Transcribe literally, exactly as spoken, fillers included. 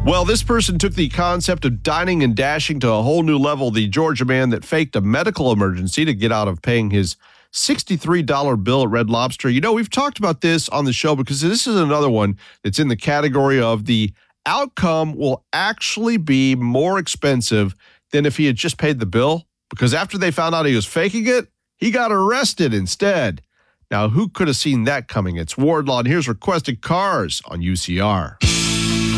Well, this person took the concept of dining and dashing to a whole new level. The Georgia man that faked a medical emergency to get out of paying his sixty-three dollars bill at Red Lobster. You know, we've talked about this on the show because this is another one that's in the category of the outcome will actually be more expensive than if he had just paid the bill, because after they found out he was faking it, he got arrested instead. Now, who could have seen that coming? It's Wardlaw, and here's Requested Cars on U C R.